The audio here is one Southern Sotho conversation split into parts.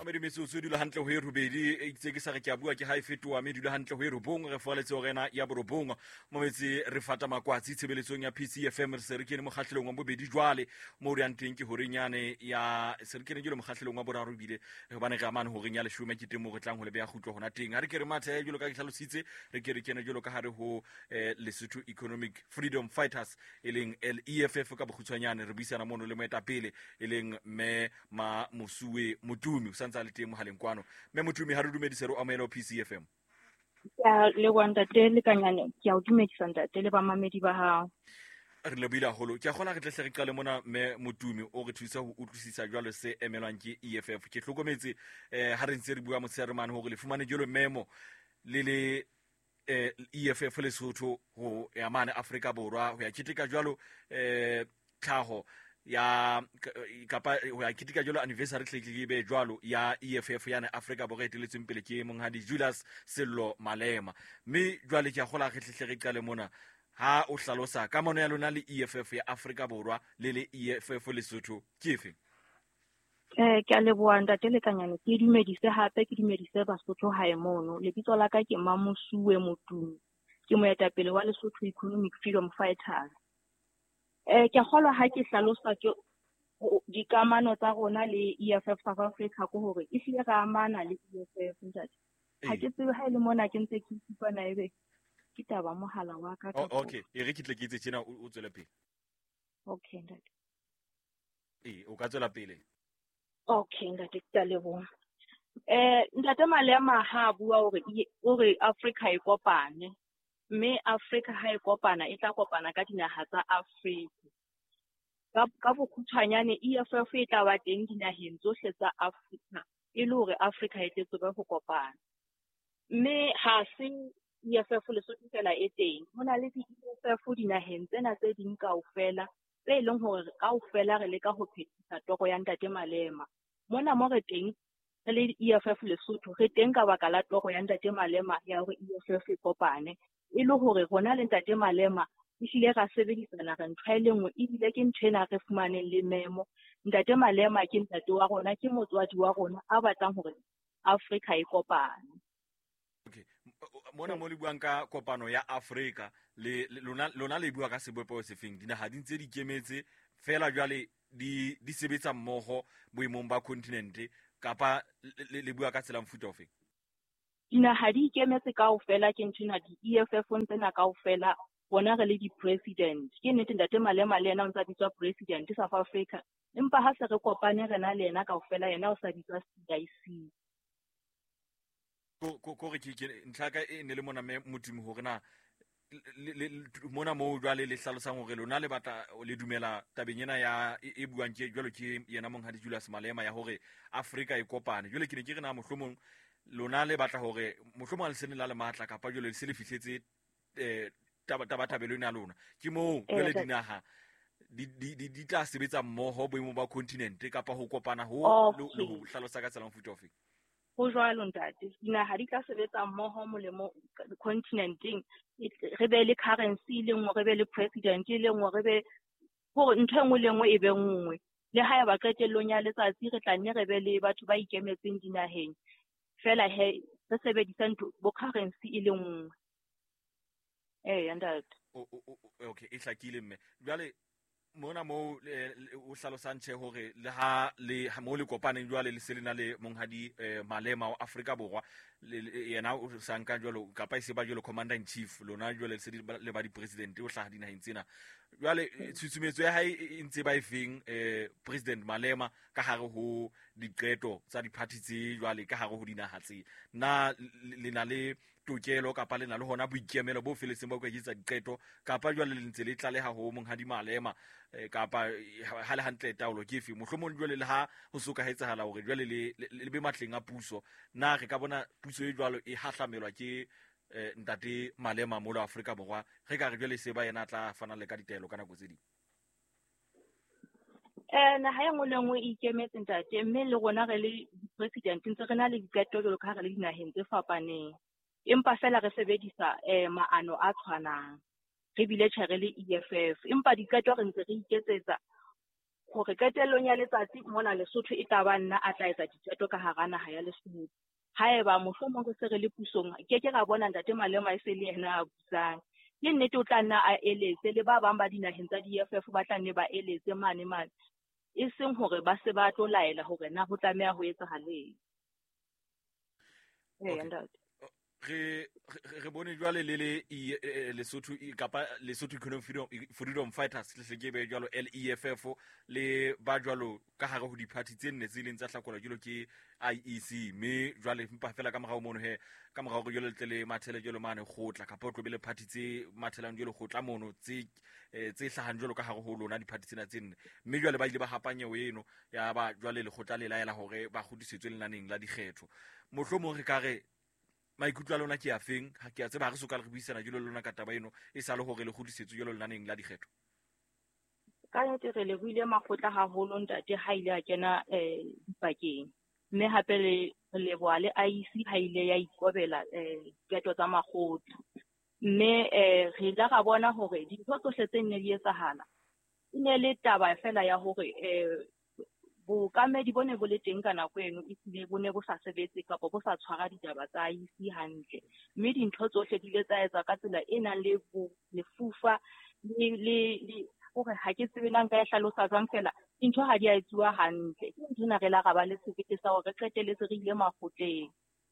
Somedi metsotso dula hantle ho e robedi itse ke sa re ke a bua ke ha e fetoha me dula hantle ho e robong re foletse ho rena ya borobong mo metsi re fata makwatsi tshebeletsong ya PCFM re se re kene mo kgahlelong wa bobedi jwale mo re anteng ke horenyane ya se re kene ke le mo kgahlelong wa boraro bile hobane re amane ho renya leshome ke teng mo re tlang ho le beya khutlo hona teng ha re ke re mathe jolo ka ke hlalositse re ke re kene jolo ka hare ho Lesotho Economic Freedom Fighters eleng LEFF ka bokgutshwanyane re buisana mono le moetapele eleng me ma Mosuwe Motumi santsa le teng mohaleng kwano me Motumi ha re dumedise re amelo PCFM ya le wanda tele kanyane ke a o dumedisa ntate le ba mamedi ba hao re le bila holo ke a gola re tle re qale mona me Motumi o re thusa ho utlwisisa jwalo se emelwang ke EFF ke hlokometse ha re ntse re bua motsheremane ho re le fumane jolo memo le EFF Lesotho ho ya mane Afrika Borwa ho ya keteka jwalo tlhaho ya kapa ho ya ketika jolo anniversary tleklibe jwalo ya EFF yana Afrika Borwa eteletseng pele ke monghadi Julius Sello Malema mme jwale ke a gola re tle re qale mona ha o hlalosa ka mono ya lona le EFF ya Afrika Borwa le EFF Lesotho ke efe ke a leboha ntate le kanyane ke dumedise hape ke dumedise Basotho hae mono lebitso la ka ke Mamosuwe Motumi ke moetapele wa Lesotho Economic Freedom Fighters ke kgolwa ha ke hlalosa ke dikamano tsa rona le EFF South Africa ko hore e hlile ra amana le EFF ntate ha ke tsebe ha ile mona ke ntse ke ipana ebe ke taba mohala wa ka okay e re ke tle ke itse tjena o tswela pele okay ntate o ka tswela pele okay ntate ke leboha ntate Malema ha bua hore Africa e kopane mme Africa ha e kopana e tla kopana ka dinaha tsa Africa ka bokgutshwanyane EFF e tla ba teng dinaheng tsohle tsa Africa e le hore Africa e tletse ba ho kopana mme ha se EFF Lesotho fela e teng hona le di-EFF dinaheng tsena tse ding kaofela tse leng hore kaofela re leka ho phethisa toro ya ntate Malema mona mo re teng re le EFF Lesotho re teng ka baka la toro ya ntate Malema ya hore EFF e kopane e le hore rona le ntate Malema e hlile ra sebedisana re ntho e lengwe ebile ke nthwena re fumaneng le memo ntate Malema ke ntate wa rona ke motswadi wa rona a batlang hore Africa e kopane okay mona mo le buang ka kopano ya Africa le lona le bua ka sebopeo se feng dinaha di ntse di kemetse fela jwale di sebetsa mmoho boemong ba continent kapa le bua ka tsela mfuta ofeng dinaha di ikemetse kaofela ke nthwena di-EFF tsena kaofela bona re le di-president ke nnete ntate Malema le yena o ntse a bitswa president South Africa empa ha se re kopane rena le yena kaofela yena o sa bitswa CIC ko re ke ntlhaka e ne le mona me Motumi hore na mona mo jwale le hlalosang hore lona le batla le dumela tabeng ena ya e buang ke jwalo ke yena monghadi Julius Malema ya hore Africa e kopane jwale ke ne ke re na mohlomong lona le batla hore mohlomong le sene la le matla kapa jwale le se le fihletse tabelo ena lona ke mo jwale dinaha di tla sebetsa mmoho boemo ba continent kapa ho kopana ho le ho hlalosa ka tsela mfuta ofeng ho jwalo ntate dinaha di tla sebetsa mmoho molemo continenting re be le currency le nngwe re be le president le nngwe re be ho ntho engwe le nngwe e be nngwe le ha ba qetellong ya letsatsi re tla nne re be le batho ba ikemetseng dinaheng fela he re sebedisa ntho bo currency e le nngwe ntate okay e hlakile mme jwale mona mo o hlalosantse hore le ha mo le kopaneng jwale le selena le monghadi Malema wa Afrika Borwa yena o sanka jwalo kapa e se ba jwalo commander in chief lona jwale le se le ba di president o hlaha dinaheng tsena jwale tshusumetso ya hae e ntse ba efeng president Malema ka hare ho diqeto tsa di-party tse jwale ka hare ho dinaha tse na le na le tokelo kapa le na le hona boikemelo bo feletseng ba go etsa diqeto kapa jwale le ntse le tlaleha ho monghadi Malema kapa ha le hantle taolo ke efe mohlomong jwale le ha ho soka hetsahala hore jwale le be matleng a puso na re ka bona puso e jwalo e hahlamelwa ke ntate Malema mo la Afrika Borwa re ka re jwale se ba yena tla fana le ka ditaelo ka nako tse ding na ha engwe le nngwe e ikemetse ntate mme le rona re le president ntse re na le diqeto jwalo ka re le dinaheng tse fapaneng empa fela re sebedisa maano a tshwanang re bile tjhere le EFF empa diqeto re ntse re iketsetsa hore qetellong ya letsatsi mona Lesotho e tla ba nna a tla etsa diqeto ka hara naha ya Lesotho. Haeba mohlomong re se re le pusong, ke ra bona ntate Malema e se le yena a busang. Le nnete o tla nna a eletse le ba bang ba dinaheng tsa di-EFF ba tla nne ba eletse mane e seng hore ba se ba tlo laela hore na ho tlameha ho etsahaleng. Re bone jwale le Lesotho kapa Lesotho Economic Freedom Fighters le ke be jwalo LEFF le ba jwalo ka hare ho di-party tse nne tse leng tsa hlakola jwalo ke IEC, mme jwale mpa fela ka morao mono ka morao go jwalo le mathele jwalo mane khotla kapa o tlobele party tse mathelang jwalo khotla mono tse hlagang jwalo ka hare ho lona di-party tsena tse nne, mme jwale ba ile ba hapanya eno ya ba jwale le khotla le laela hore ba godisetswe lenaneng la dikgetho. Mohlomong re ka re maikutlo a lona ke a feng ha ke a tseba ha re soka le re buisana jwalo lona ka taba eno e sa le hore le godisetswe jwalo lenaneng la dikgetho? Ka nnete re le buile makgotla haholo ntate ha ile a kena dipakeng, mme hape le leboa le IEC ha ile ya ikobela diketo tsa makgotla, mme re ile ra bona hore dintho tsohle tse nne di etsahala e ne le taba fela ya hore bokamedi bo ne bo le teng ka nako eno e tsile bo ne bo sa sebetse kapa bo sa tshwara ditaba tsa IEC hantle, mme dintho tsohle di ile tsa etsa ka tsela e nang le lefufa le hore ha ke tsebe nang ka e hlalosa jwang fela dintho ha di a etsuwa hantle. Ke ntho na re la ra ba le sebete sa hore re qeteletse re ile makgotleng.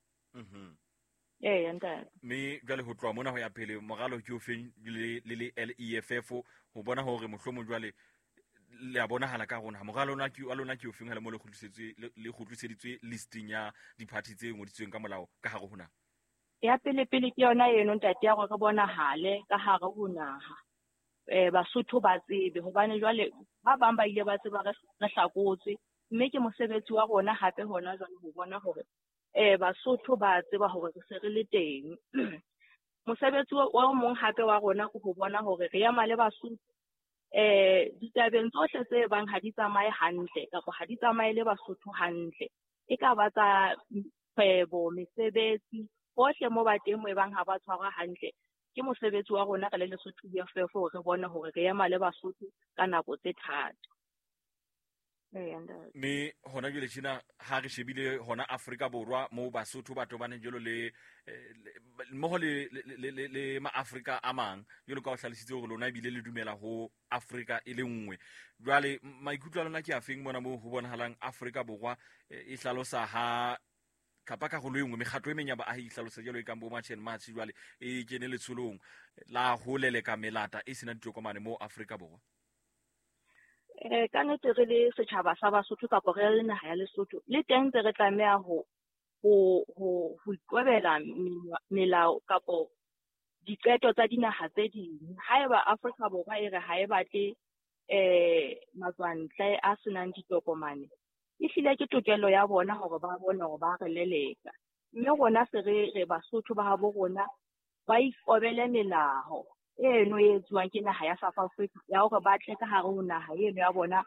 Ntate. Mme jwale ho tloha mona ho ya pele moralo ke o feng le LEFF ho bona hore mohlomong jwale le a bonahala ka rona moralo lona ke o feng ha le mo le khutliseditswe listing ya di-party tse ngoditsweng ka molao ka hare ho naha? Ya pele ke yona eno ntate ya gore re bonahale ka hare ho naha, Basotho ba tsebe hobane jwale ba bang ba ile ba tseba re hlakotswe, mme ke mosebetsi wa rona hape hona jwale ho bona hore Basotho ba tseba hore re se re le teng. Mosebetsi wa mong hape wa rona ke ho bona hore re ema le Basotho ditabeng tsohle tse bang ha di tsamaye hantle kapa ha di tsamaye le Basotho hantle, e ka ba tsa kgwebo, mesebetsi, hohle mo ba teng mo bang ha ba tshwarwa hantle. Ke mosebetsi wa rona ka le Lesotho EFF re bone hore re ema le Basotho ka nako tse thata. Mme hona jwale tjena ha re shebile hona Afrika Borwa mo Basotho ba tobaneng jwalo le mmoho le ma-Afrika a mang jwalo ka o hlalositse hore lona ebile le dumela ho Afrika e le nngwe. Jwale maikutlo a lona ke a feng mona moo ho bonahalang Afrika Borwa e hlalosa ha kapa ka go le nngwe mekgatlo e meng ya baahi hlalosa jalo e kang bo March and March jwale e kene letsholong la ho leleka melata e sena ditokomane mo Afrika Borwa? Ka nnete re le setjhaba sa Basotho kapa re le naha ya Lesotho le teng tse re tlameha ho iqobela melao kapa diqeto tsa dinaha tse ding. Haeba Afrika Borwa e re ha e batle matswantle a senang ditokomane, e hlile ke tokelo ya bona hore ba bone hore ba re leleka, mme rona se re Basotho ba habo rona ba ikobele melao eno e etsuwang ke naha ya South Africa ya hore ba tle ka hare ho naha eno ya bona.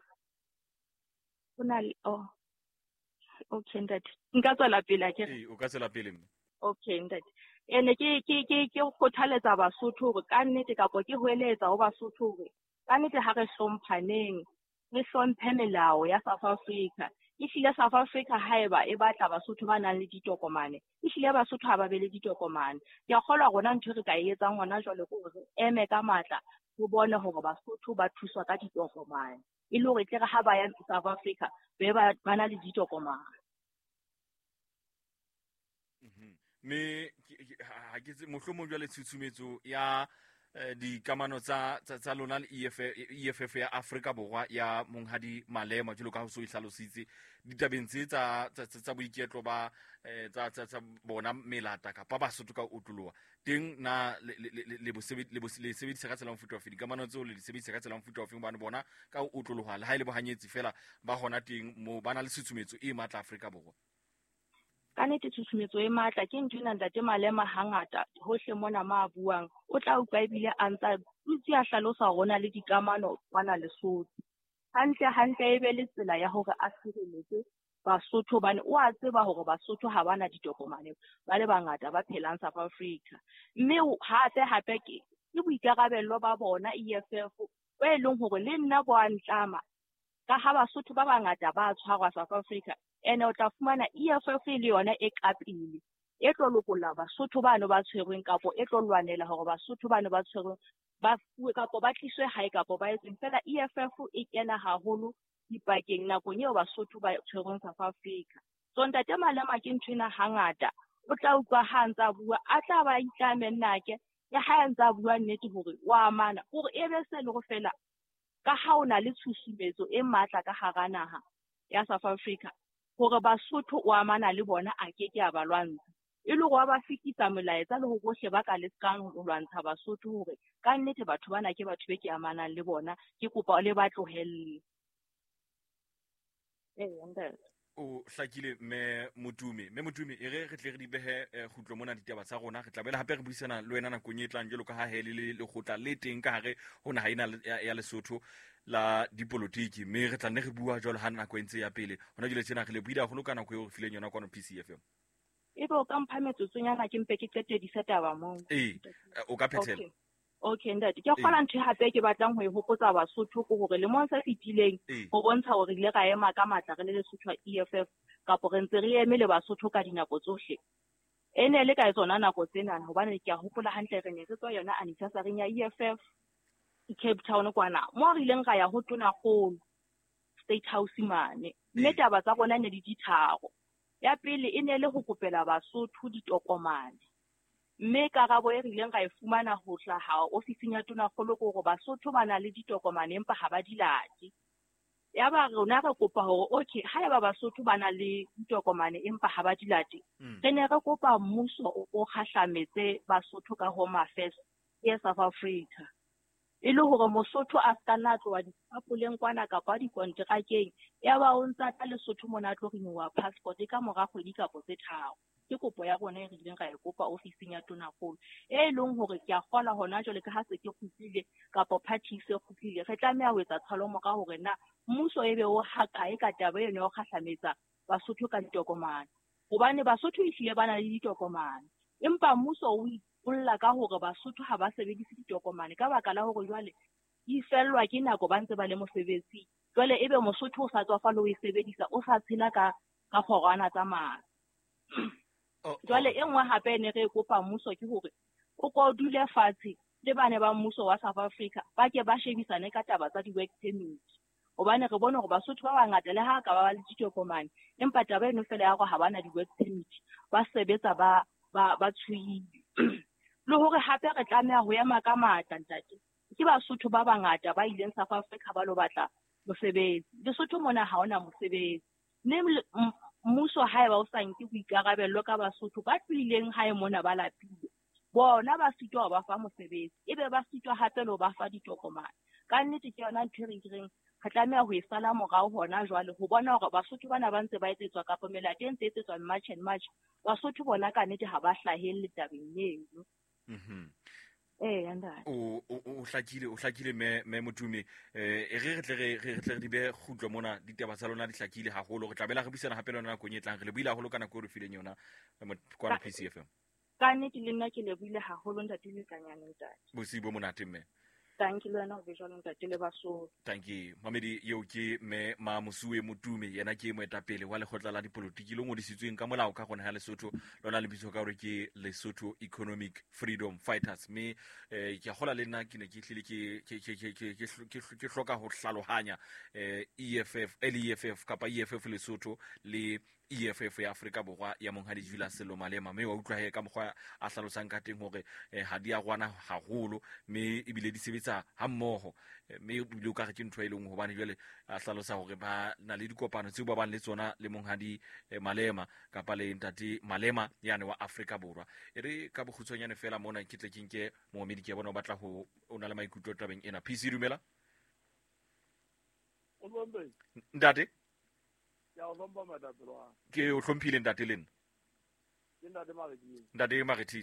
Okay ntate, nka tswela pele akere? O ka tswela pele mme. Okay ntate, ene ke kgothaletsa Basotho hore ka nnete kapa ke hoeletsa ho Basotho hore ka nnete ha re hlomphaneng, re hlomphe melao ya South Africa. E hlile South Africa haeba e batla Basotho ba nang le ditokomane, e hlile Basotho ha ba be le ditokomane. Ke a kgolwa rona ntho re ka e etsang hona jwale ke hore eme ka matla ho bone hore Basotho ba thuswa ka ditokomane, e le hore tle ha ba ya South Africa ba na le ditokomane. Mme ha ke mohlomong jwale tshutshumetso ya dikamano tsa lona le EFF ya Afrika Borwa ya Monghadi Malema jwalo ka ho so ihlalositse ditabeng tse tsa boiketlo ba tsa bona melata kapa Basotho ka utoloha teng na le sebedisa ka tsela mfuta wa dikamano tseo le sebedisa ka tsela mfuta wa bana bona ka utoloha le ha ile bohanyetsi fela ba hona teng mo bana le setsumetso e matla Afrika Borwa? Ka nnete tshusumetso e matla ke ntwena ntate Malema hangata hohle mona ma buang o tla utlwa ebile a ntsa utsi a hlalosa rona le dikamano bana Lesotho hantle e be le tsela ya hore a sireletse Basotho bane o a tseba hore Basotho ha bana ditokomane ba le bangata ba phelang South Africa, mme hape ke boikarabello ba bona EFF e leng hore le nna bo a ntlama ka ha Basotho ba bangata ba tshwarwa South Africa, ene o tla fumana EFF le yona e ka pele e tlo lokolla Basotho bano ba tshwerweng kapo e tlo lwanela hore Basotho bano ba tshwerweng ba fuwe kapo ba tliswe hae kapo ba etseng fela. EFF e kena haholo dipakeng nakong eo Basotho ba tshwerweng South Africa. So Ntate Malema ke nthwena hangata o tla utlwa ha ntsa bua a tla ba itlame nnake ya ha ntsa bua nnete hore wa amana hore e be se le go fela ka ha ona le tshusumetso e matla ka hara naha ya South Africa hore Basotho o amana le bona a ke ke a ba lwantsha e le go ba fitisa molaetsa le go bohle ba ka le skang go lwantsha Basotho hore ka nnete batho bana ke batho be ke amanang le bona ke kopa le ba tlohelle. o hlakile me Motumi e re tle re di behe khutlo mona ditaba tsa rona re tlabela hape re buisana le wena nakong e tlang jelo ka ha hele le khotla le teng ka hare hona ha ina ya Lesotho la dipolotiki me re tla nne re bua jalo ha nako entse ya pele hona jile tsena re le buida go loka nako e go fileng yona kwa no PCFM e bo ka mpha metsotsonyana ke mpe ke qete disetaba mo o ka phethela. Okay Ntate ke kgona ntho hape ke batlang ho e hopotsa Basotho go gore le mo sa fitileng go bontsha hore ile ga ema ka matla re le Lesotho EFF kapo re ntse re eme le Basotho ka dinako tsohle ene le ka tsona nako tsena hobane ke a hopola hantle re ne re tswa yona anniversary ya EFF Cape Town kwana mo re ileng ga ya ho tona kgolo State House mane mme taba tsa bona ne di ditharo ya pele e ne le ho kopela Basotho ditokomane mme karabo e rileng ga e fumana ho hlaha ofising ya tona kgolo go go Basotho bana le ditokomane empa ha ba di late ya ba rona re kopa hore okay ha eba Basotho bana le ditokomane empa ha ba di late re ne re kopa mmuso o khahlametse Basotho ka Home Affairs ya South Africa e le hore Mosotho a ska nna tloa dipapoleng kwana kapa dikontrakeng ya ba o ntsa ka Lesotho mona tlo re wa passport ka mora kgwedi kapo tse tharo ke kopo ya bona e rileng ga e kopa ofising ya tona kgolo e leng hore ke a kgola hona jole ka ha se ke khutlile kapo party se khutlile re tlameha ho etsa tshalomo ka hore na mmuso ebe o haka e ka taba eno o khahlametsa Basotho ka ditokomane hobane Basotho e hlile bana le ditokomane empa mmuso o ipolla ka hore Basotho ha ba sebedise ditokomane ka baka la hore jwale di fellwa ke nako ba ntse ba le mosebetsi jwale ebe Mosotho o sa tswa fa le o e sebedisa o sa tshela ka kgorwana tsa mara jwale e nngwe hape ne re kopa mmuso ke hore o ko dule fatshe le bane ba mmuso wa South Africa ba ke ba shebisane ka taba tsa di-work permit hobane re bone hore Basotho ba bangata le ha ka ba le ditokomane empa taba eno fela ya go ha bana di-work permit ba sebetsa ba tshwile le hore hape re tlameha ho ema ka matla ntate ke Basotho ba bangata ba ileng South Africa ba lo batla mosebetsi Lesotho mona ha ona mosebetsi ne mmuso haeba o sa nke boikarabello ka Basotho ba tlileng hae mona ba lapile bona ba sitwa ba fa mosebetsi ebe ba sitwa hape le ba fa ditokomane ka nnete ke yona ntho re reng re tlameha ho e sala morao hona jwale ho bona hore Basotho bana ba ntse ba etsetswa kapo melato e ntse etsetswa March and March Basotho bona ka nnete ha ba hlahelle tabeng eno anda o hlakile me Motumi re tle di be khutlo mona ditaba tsa lona di hlakile haholo re tlabela re bisana hape lona nako e tlang re le buile haholo kana go re fileng yona kwa PCFM ka nnete le nna ke le buile haholo ntate le kanyane ntate bosibo monate mme thank you lena go jalo ntate le Basotho thank you mamedi yo ke me ma Mosuwe Motumi yena ke moetapele wa lekgotla la dipolotiki le ngodisitsweng ka molao ka gona ha Lesotho lona le bitso ka gore ke Lesotho Economic Freedom Fighters me ke a gola le nna ke ne ke hlile ke hloka ho hlalohanya EFF kapa EFF Lesotho le EFF ya Afrika Borwa ya Monghadi Julius Malema me wa utlwa he ka mogwa a hlalosang ka teng hore ha di a gwana haholo me ebile di sebetsa ha mmoho me bile ka ke ntwe ileng hobane jwale a hlalosa hore ba na le dikopano tseo ba bang le tsona le Monghadi Malema kapa le ntate Malema yane wa Afrika Borwa re ka bokhutsonyane fela mona ke tle ke moemedi ke bona o batla ho ona le maikutlo tabeng ena PC dumela ntate ke o hlomphile ntate lena ntate Martin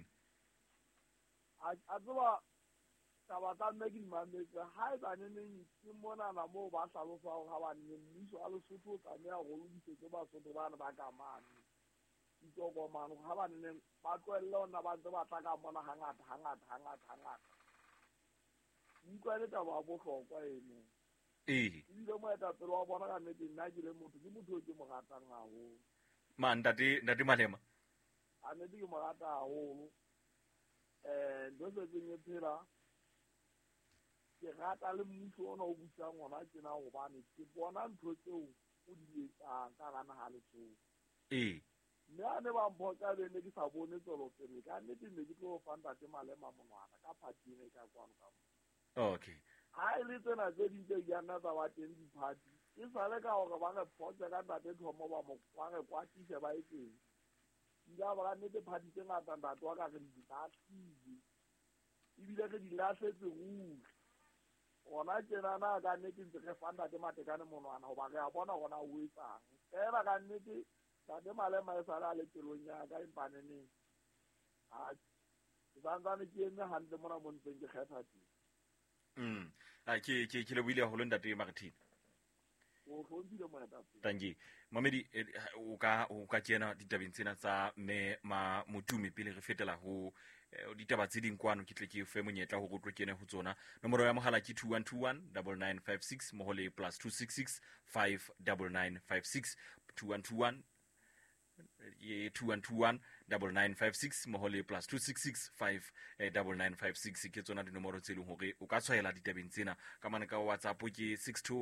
a tsoba taba tsa nna ke dimametse ha e ba neneng ke monana moo ba hlalosa ha ba nne mmuso a Lesotho o tlameha go lokisetse Basotho bana ba kamane ditokomane ha ba neneng ba tlohelle ona ba ntse ba tla ka mona hangata utlwa le taba ya bohlokwa eno ebile moetapele wa bona ka nnete nna ke le motho ke motho o ke mo ratang haholo ntate Malema a nnete ke mo rata haholo ntho setseng e phela ke rata le mmuso ona o busang ona tjena gobane ke bona ntho tseo o di etsang ka ga naga lesong mme a ne ba mphoka bene ke sa bone tswelopele ka nnete ne ke tlo fa ntate Malema monwana ka party ene ka kwano ka mo okay ha e le tsena tse di tse ya nna tsa ba teng di-party e sale ka gore ba re phoka ka ntate Thomo ba re kwatise ba etseng ya ba nnete party tse ngata ntate wa ka re di lahlile ebile re di lahletse ruri gona tjenana ka nnete ntse re fa ntate Matekane monwana goba re a bona gona o etsang fela ka nnete ntate Malema e sale a le pelong yaka empaneneng ke santsane ke eme hantle mona mo ntseng ke kgetha teng ke leboile haholo ntate Martin o hlompile moetapele tanki mamedi o ka kena ditabeng tsena tsa me Motumi pele re fetela ho ditaba tse ding kwano ke tle ke fe monyetla ho go kene ho tsona nomoro ya mogala ke 2121 9956 mo le +266 59956 2121 2121 9956 mo le +266 59956 ke tsona dinomoro tse leng hore o ka tshwaela ditabeng tsena ka mane ka WhatsApp ke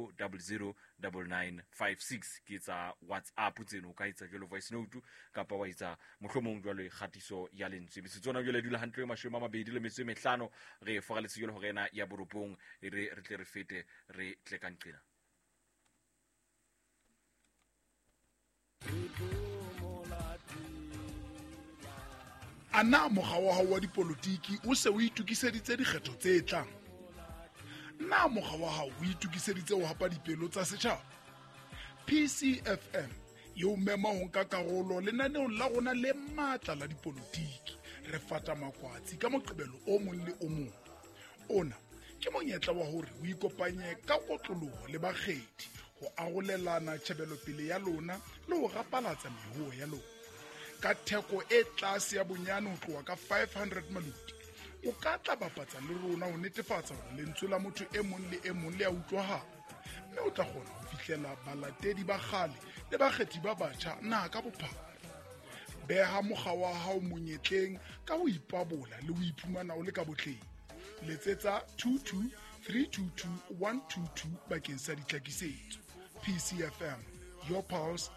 62009956 ke tsa WhatsApp tseno o ka etsa jalo voice note kapa wa etsa mohlomong jwale khatiso ya lentswe be se tsona jwale dula 125 re fogaletse jwale hore ena ya boropong re tle re fete re tle ka nqena ana mogawahao wa dipolotiki o se o itukiseditse dikgetho tse tlang na mokga wa hao o itukiseditse ho hapa dipelo tsa setjhaba PCFM yo mema ho nka karolo lenaneong la rona le matla la dipolotiki re fata makwatsi ka moqebelo o mong le o mong ona ke monyetla wa hore o ikopanye ka kotloloho le bakgethi ho arolelana tjhebelopele ya lona le ho rapalatsa mehuo ya lona ka theko e tlase ya bonyane ho tloha ka 500 maluti o ka tla bapatsa le rona ho netefatsa hore lentswe la motho e mong le e mong le a utlwahala mme o tla kgona ho fihlela balatedi ba kgale le bakgethi ba batjha na ka bophara beha mokga wa hao monyetleng ka ho ipabola le ho iphumana o le ka botleng letsetsa 22 322 122 bakeng sa ditlhakisetso PCFM your pulse